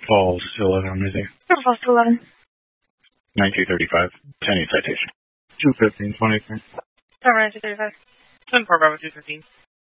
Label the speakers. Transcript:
Speaker 1: Falls to 11, I'm using.
Speaker 2: Falls to 11.
Speaker 1: 9235. 10 citation. 215, 23.
Speaker 2: Number 9235.
Speaker 3: 10-4 Bravo 215.